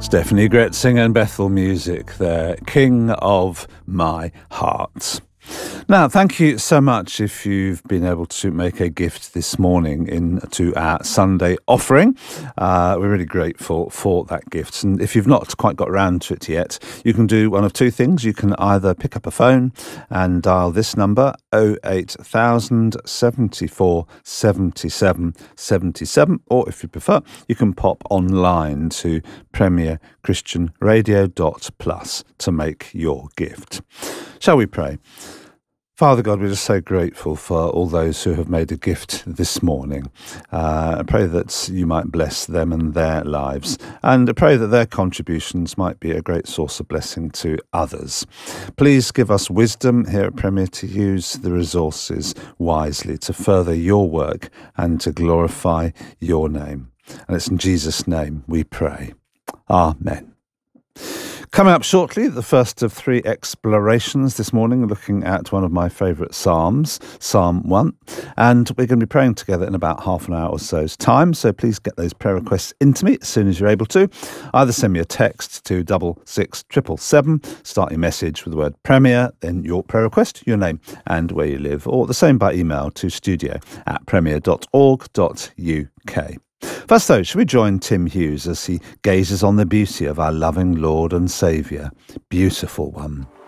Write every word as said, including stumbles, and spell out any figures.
Stephanie Gretzinger and Bethel Music there, King of My Heart. Now, thank you so much if you've been able to make a gift this morning into our Sunday offering. Uh, we're really grateful for that gift. And if you've not quite got around to it yet, you can do one of two things. You can either pick up a phone and dial this number, oh eight thousand, seventy-four, seventy-seven, seventy-seven, or if you prefer, you can pop online to premier christian radio dot plus to make your gift. Shall we pray? Father God, we're just so grateful for all those who have made a gift this morning. Uh, I pray that you might bless them and their lives, and I pray that their contributions might be a great source of blessing to others. Please give us wisdom here at Premier to use the resources wisely to further your work and to glorify your name. And it's in Jesus' name we pray. Amen. Coming up shortly, the first of three explorations this morning, looking at one of my favourite Psalms, Psalm one. And we're going to be praying together in about half an hour or so's time. So please get those prayer requests into me as soon as you're able to. Either send me a text to double six triple seven, start your message with the word Premier, then your prayer request, your name and where you live, or the same by email to studio at premier dot org dot uk. First, though, shall we join Tim Hughes as he gazes on the beauty of our loving Lord and Saviour? Beautiful One.